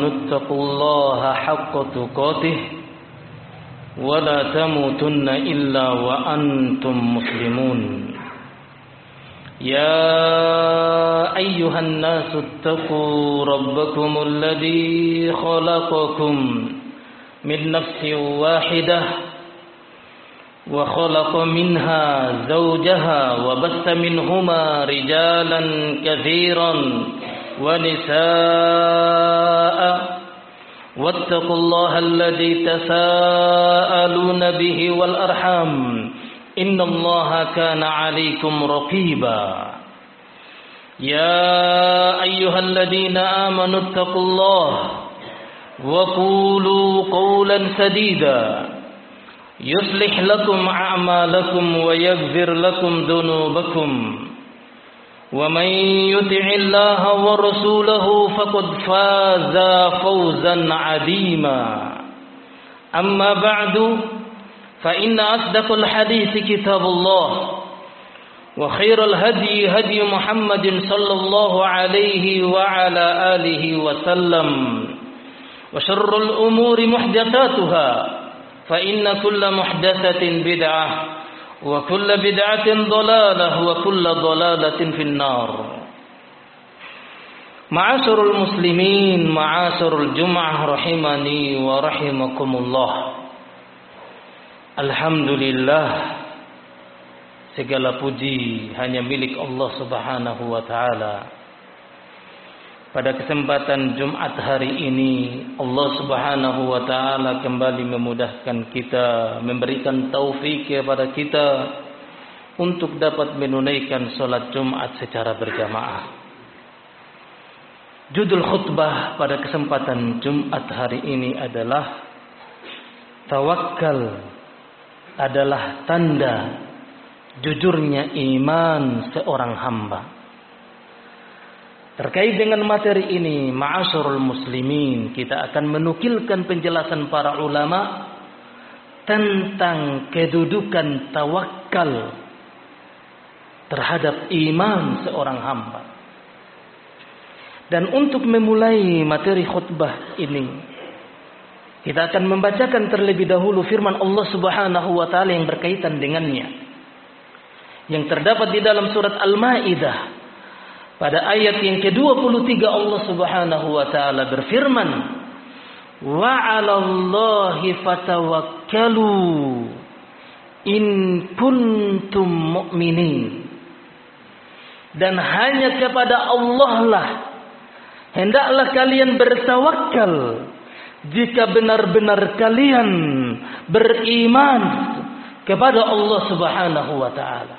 اتقوا الله حق تقاته ولا تموتن إلا وأنتم مسلمون يا أيها الناس اتقوا ربكم الذي خلقكم من نفس واحدة وخلق منها زوجها وبث منهما رجالا كثيرا ونساء واتقوا الله الذي تساءلون به والأرحام إن الله كان عليكم رقيبا يا أيها الذين آمنوا اتقوا الله وقولوا قولا سديدا يصلح لكم أعمالكم ويغفر لكم ذنوبكم ومن يطع الله ورسوله فقد فاز فوزا عظيما أما بعد فإن أصدق الحديث كتاب الله وخير الهدي هدي محمد صلى الله عليه وعلى آله وسلم وشر الأمور محدثاتها فإن كل محدثة بدعة وكل بدعة ضلالة وكل ضلالة في النار. معاشر المسلمين معاشر الجمعة رحمني ورحمكم الله. Alhamdulillah, segala puji hanya milik Allah Subhanahu wa taala. Pada kesempatan Jumat hari ini Allah Subhanahu wa taala kembali memudahkan kita, memberikan taufik kepada kita untuk dapat menunaikan salat Jumat secara berjamaah. Judul khutbah pada kesempatan Jumat hari ini adalah tawakal adalah tanda jujurnya iman seorang hamba. Terkait dengan materi ini, ma'asyarul muslimin, kita akan menukilkan penjelasan para ulama tentang kedudukan tawakal terhadap iman seorang hamba. Dan untuk memulai materi khutbah ini, kita akan membacakan terlebih dahulu firman Allah Subhanahu wa taala yang berkaitan dengannya, yang terdapat di dalam surat Al-Maidah. Pada ayat yang ke-23 Allah Subhanahu wa taala berfirman, "Wa 'alallahi fatawakkalu in kuntum mu'minin." Dan hanya kepada Allah lah hendaklah kalian bertawakal jika benar-benar kalian beriman kepada Allah Subhanahu wa taala.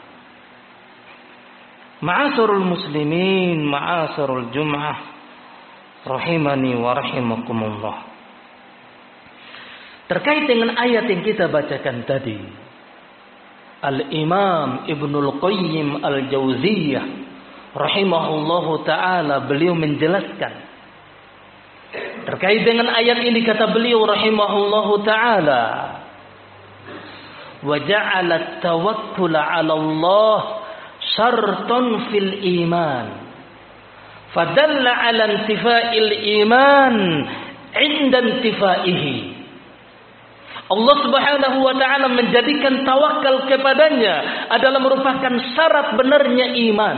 Ma'asarul muslimin, ma'asarul jum'ah, rahimani wa rahimakumullah. Terkait dengan ayat yang kita bacakan tadi, Al-Imam Ibnul Qayyim Al-Jauziyah rahimahullahu ta'ala, beliau menjelaskan terkait dengan ayat ini, kata beliau rahimahullahu ta'ala, wa ja'ala tawakkula 'ala Allah syartun fil iman fadalla 'ala intifa'il iman 'inda intifa'ihi. Allah Subhanahu wa taala menjadikan tawakal kepadanya adalah merupakan syarat benarnya iman,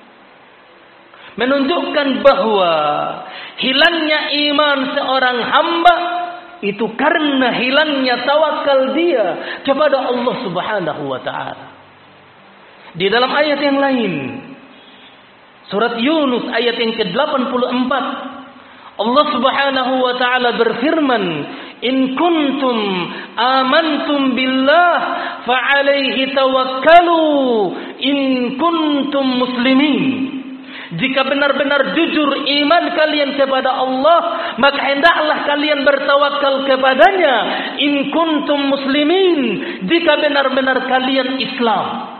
menunjukkan bahwa hilangnya iman seorang hamba itu karena hilangnya tawakal dia kepada Allah Subhanahu wa taala. Di dalam ayat yang lain, surat Yunus ayat yang ke-84, Allah Subhanahu wa taala berfirman, "In kuntum amantum billah fa 'alaihi tawakkalu in kuntum muslimin." Jika benar-benar jujur iman kalian kepada Allah, maka hendaklah kalian bertawakal kepadanya. In kuntum muslimin, jika benar-benar kalian Islam.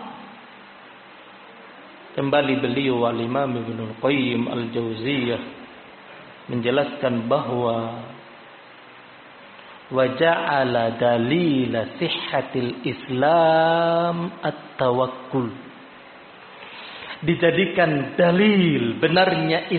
Kembali beliau Al-Imam Ibnul Qayyim Al-Jauziyah menjelaskan bahwa wa ja'ala dalila sihhatil Islam at-tawakkul, dijadikan dalil benarnya